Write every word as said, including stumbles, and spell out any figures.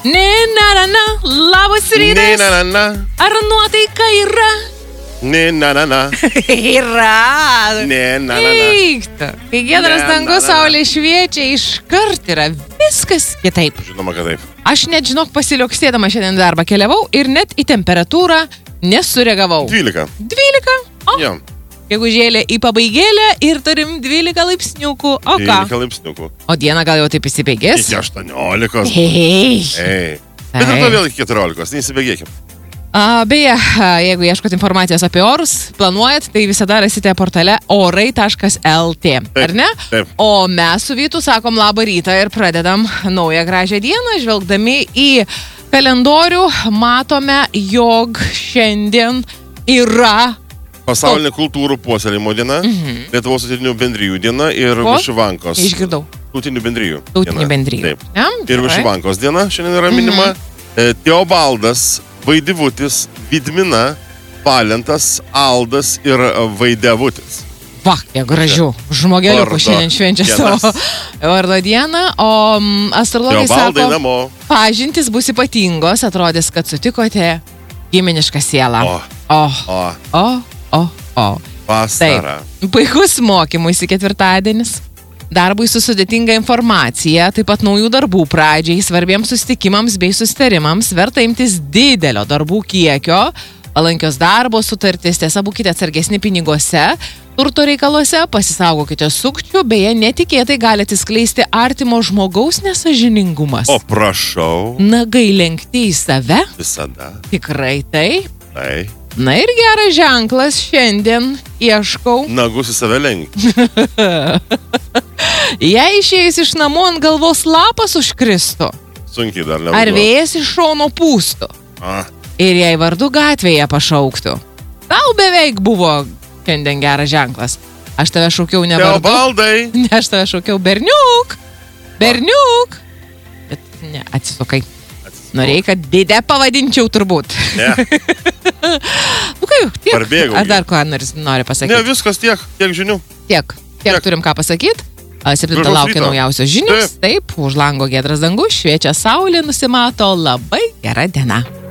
Ne, na, na, na, labas rytas. Ne, na, na, na. Ar nuotaika yra? Ne, na, na, na. Yra. Ne, na, na, na. Eikta. Kai giedras Ne, dangus, na, na, na. saulė šviečia, iškart yra viskas kitaip. Žinoma, kad taip. Aš net, žinok, pasiliuksėdama šiandien darbą keliavau ir net į temperatūrą nesureagavau. dvylika. dvylika? O, Jo. jeigu žėlė į pabaigėlę ir turim dvylika laipsniukų. O ką? dvylika laipsniukų. O dieną gal jau taip įsibėgės? Iki aštuoniolikos. Hei. Ei. Bet ir to vėl iki keturiolikos. Neįsibėgėkim. A, beje, jeigu ieškot informacijos apie orus, planuojat, tai visada rasite portale orai taškas lt, ar ne? Taip. O mes su Vytu sakom labą rytą ir pradedam naują gražią dieną, žvelgdami į kalendorių, matome, jog šiandien yra Pasaulinė kultūrų puoselėjimo diena, Mhm. Lietuvos tautinių bendrijų diena ir Ko? Višivankos. Išgirdau. Tautinių bendrijų. Tautinių diena. bendrijų. Taip. Ne? Ir Gerai. Višivankos diena šiandien yra minima. E, Teobaldas, Vaidivutis, Vidmina, Valentas, Aldas ir Vaidevutis. Va, kiek gražių žmogeliukų Vardo šiandien švenčia dienas. savo vardo dieną, o mm, astrologai Teobaldai sako, namo. pažintys bus ypatingos, atrodys, kad sutikote giminišką sielą. O, O, o, o, o, o. vasara. Taip, puikus mokymuisi ketvirtadienis. Darbui su sudėtinga informacija, taip pat naujų darbų pradžiai, svarbiems susitikimams bei susitarimams, verta imtis didelio darbų kiekio, palankios darbo sutartys, tiesa, būkite atsargesni piniguose, turto reikaluose, pasisaugokite sukčių, beje, netikėtai gali atsiskleisti artimo žmogaus nesažiningumas. O prašau. Nagai lenkti į save? Visada. Tikrai taip. Tai. Na ir geras ženklas, šiandien ieškau. Nagus į save lenki. Jei išėjus iš namų ant galvos lapas užkristų, Sunkiai dar ar nebuvo. vėjas iš šono pūstų A, ir jei vardu gatvėje pašauktų. Tau beveik buvo šiandien geras ženklas. Aš tave šaukiau ne vardu, Teobaldai. ne, aš tave šaukiau berniuk, berniuk. Bet ne, atsisukai. Norėjai, kad didę pavadinčiau turbūt. Ne, Nu kaip, tiek. Parbėgau Ar jau. dar ko nors nori ne, pasakyti? viskas tiek, tiek žinių. Tiek. Tiek Tiek. turim ką pasakyti. Septintą Gražaus laukia ryto. naujausios žinios. Taip, už lango giedras dangus, šviečia saulė, nusimato labai gera diena.